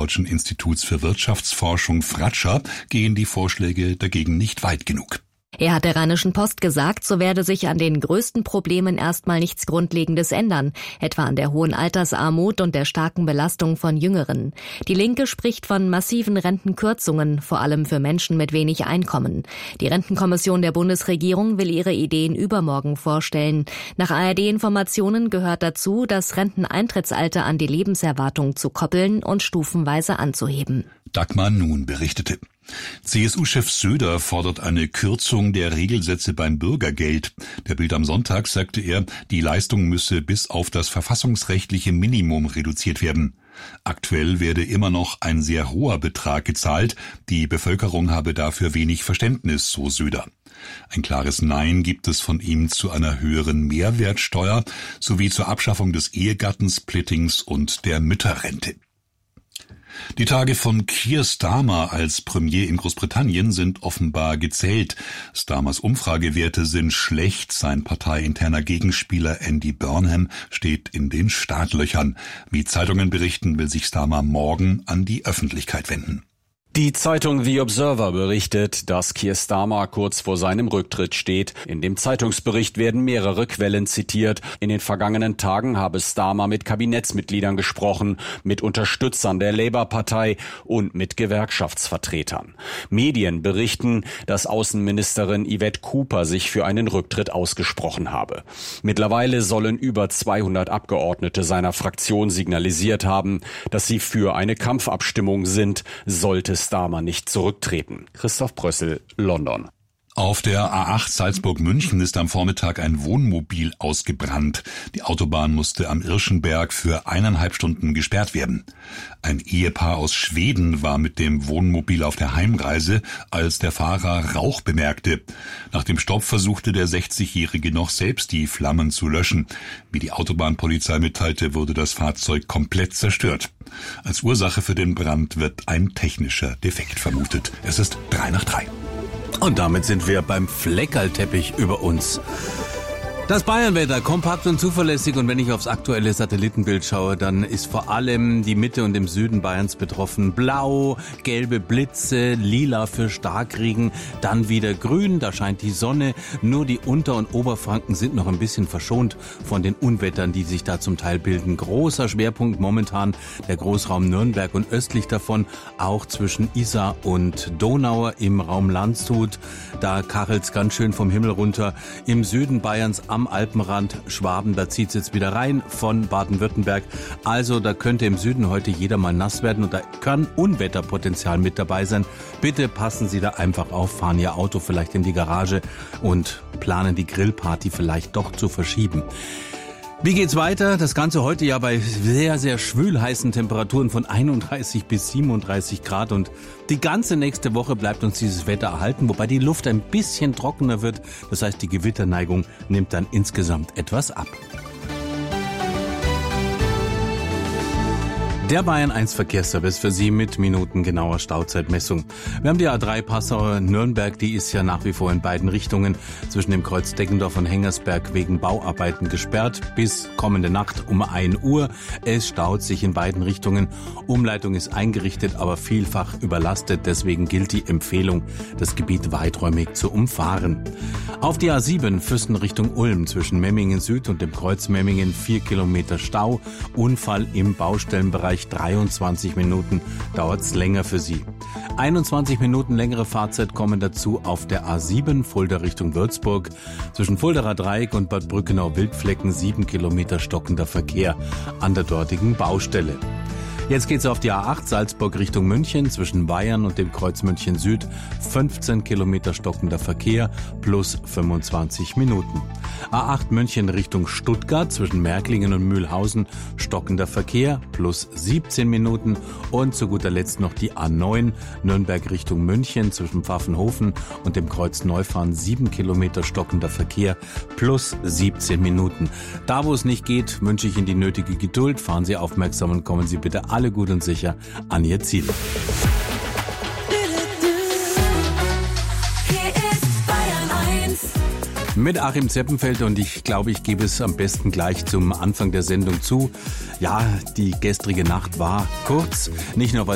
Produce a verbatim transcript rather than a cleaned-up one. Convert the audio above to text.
Deutschen Instituts für Wirtschaftsforschung Fratscher gehen die Vorschläge dagegen nicht weit genug. Er hat der Rheinischen Post gesagt, so werde sich an den größten Problemen erstmal nichts Grundlegendes ändern, etwa an der hohen Altersarmut und der starken Belastung von Jüngeren. Die Linke spricht von massiven Rentenkürzungen, vor allem für Menschen mit wenig Einkommen. Die Rentenkommission der Bundesregierung will ihre Ideen übermorgen vorstellen. Nach A R D-Informationen gehört dazu, das Renteneintrittsalter an die Lebenserwartung zu koppeln und stufenweise anzuheben. Dagmar Nun berichtete. C S U-Chef Söder fordert eine Kürzung der Regelsätze beim Bürgergeld. Der Bild am Sonntag sagte er, die Leistung müsse bis auf das verfassungsrechtliche Minimum reduziert werden. Aktuell werde immer noch ein sehr hoher Betrag gezahlt. Die Bevölkerung habe dafür wenig Verständnis, so Söder. Ein klares Nein gibt es von ihm zu einer höheren Mehrwertsteuer sowie zur Abschaffung des Ehegattensplittings und der Mütterrente. Die Tage von Keir Starmer als Premier in Großbritannien sind offenbar gezählt. Starmers Umfragewerte sind schlecht. Sein parteiinterner Gegenspieler Andy Burnham steht in den Startlöchern. Wie Zeitungen berichten, will sich Starmer morgen an die Öffentlichkeit wenden. Die Zeitung The Observer berichtet, dass Keir Starmer kurz vor seinem Rücktritt steht. In dem Zeitungsbericht werden mehrere Quellen zitiert. In den vergangenen Tagen habe Starmer mit Kabinettsmitgliedern gesprochen, mit Unterstützern der Labour-Partei und mit Gewerkschaftsvertretern. Medien berichten, dass Außenministerin Yvette Cooper sich für einen Rücktritt ausgesprochen habe. Mittlerweile sollen über zweihundert Abgeordnete seiner Fraktion signalisiert haben, dass sie für eine Kampfabstimmung sind, sollte Starmer nicht zurücktreten. Christoph Brössel, London. Auf der A acht Salzburg-München ist am Vormittag ein Wohnmobil ausgebrannt. Die Autobahn musste am Irschenberg für eineinhalb Stunden gesperrt werden. Ein Ehepaar aus Schweden war mit dem Wohnmobil auf der Heimreise, als der Fahrer Rauch bemerkte. Nach dem Stopp versuchte der sechzigjährige noch selbst die Flammen zu löschen. Wie die Autobahnpolizei mitteilte, wurde das Fahrzeug komplett zerstört. Als Ursache für den Brand wird ein technischer Defekt vermutet. Es ist drei nach drei. Und damit sind wir beim Fleckerlteppich über uns. Das Bayernwetter, kompakt und zuverlässig, und wenn ich aufs aktuelle Satellitenbild schaue, dann ist vor allem die Mitte und im Süden Bayerns betroffen. Blau, gelbe Blitze, lila für Starkregen, dann wieder grün, da scheint die Sonne. Nur die Unter- und Oberfranken sind noch ein bisschen verschont von den Unwettern, die sich da zum Teil bilden. Großer Schwerpunkt momentan der Großraum Nürnberg und östlich davon auch zwischen Isar und Donauer im Raum Landshut. Da kachelt's ganz schön vom Himmel runter. Im Süden Bayerns am Alpenrand Schwaben, da zieht's jetzt wieder rein von Baden-Württemberg. Also da könnte im Süden heute jeder mal nass werden und da kann Unwetterpotenzial mit dabei sein. Bitte passen Sie da einfach auf, fahren Ihr Auto vielleicht in die Garage und planen die Grillparty vielleicht doch zu verschieben. Wie geht's weiter? Das Ganze heute ja bei sehr, sehr schwül heißen Temperaturen von einunddreißig bis siebenunddreißig Grad, und die ganze nächste Woche bleibt uns dieses Wetter erhalten, wobei die Luft ein bisschen trockener wird. Das heißt, die Gewitterneigung nimmt dann insgesamt etwas ab. Der Bayern eins Verkehrsservice für Sie mit minutengenauer Stauzeitmessung. Wir haben die A drei Passau-Nürnberg, die ist ja nach wie vor in beiden Richtungen zwischen dem Kreuz Deggendorf und Hengersberg wegen Bauarbeiten gesperrt bis kommende Nacht um ein Uhr. Es staut sich in beiden Richtungen. Umleitung ist eingerichtet, aber vielfach überlastet. Deswegen gilt die Empfehlung, das Gebiet weiträumig zu umfahren. Auf die A sieben Füssen Richtung Ulm zwischen Memmingen Süd und dem Kreuz Memmingen vier Kilometer Stau. Unfall im Baustellenbereich. dreiundzwanzig Minuten dauert's länger für Sie. einundzwanzig Minuten längere Fahrzeit kommen dazu auf der A sieben Fulda Richtung Würzburg. Zwischen Fuldaer Dreieck und Bad Brückenau-Wildflecken sieben Kilometer stockender Verkehr an der dortigen Baustelle. Jetzt geht's auf die A acht Salzburg Richtung München zwischen Bayern und dem Kreuz München Süd. fünfzehn Kilometer stockender Verkehr plus fünfundzwanzig Minuten. A acht München Richtung Stuttgart zwischen Märklingen und Mühlhausen stockender Verkehr plus siebzehn Minuten. Und zu guter Letzt noch die A neun Nürnberg Richtung München zwischen Pfaffenhofen und dem Kreuz Neufahren sieben Kilometer stockender Verkehr plus siebzehn Minuten. Da, wo es nicht geht, wünsche ich Ihnen die nötige Geduld. Fahren Sie aufmerksam und kommen Sie bitte alle alle gut und sicher an Ihr Ziel. Mit Achim Zeppenfeld, und ich glaube, ich gebe es am besten gleich zum Anfang der Sendung zu. Ja, die gestrige Nacht war kurz, nicht nur weil